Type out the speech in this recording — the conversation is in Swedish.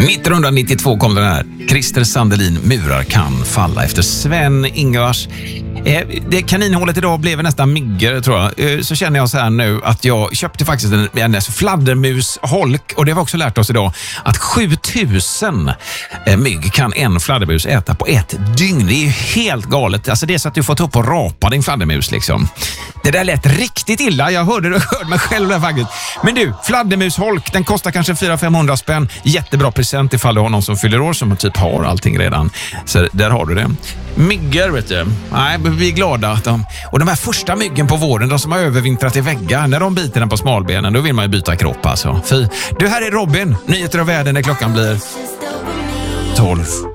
1992 kom den här. Christer Sandelin, Murar kan falla, efter Sven Ingvars. Det kaninhålet idag blev nästan mygger, tror jag. Så känner jag så här nu att jag köpte faktiskt en fladdermusholk, och det har vi också lärt oss idag att 7000 mygg kan en fladdermus äta på ett dygn. Det är ju helt galet. Alltså det är så att du får ta upp och rapa din fladdermus liksom. Det där lät riktigt illa. Jag hörde mig själv där faktiskt. Men du, fladdermusholk, den kostar kanske 400-500 spänn. Jättebra present ifall du har någon som fyller år som typ har allting redan. Så där har du det. Myggar, vet du. Nej, vi är glada att och de här första myggen på våren, de som har övervintrat i väggar, när de biter den på smalbenen, då vill man ju byta kropp alltså. Du, här är Robin. Nyheter och väder när klockan blir 12.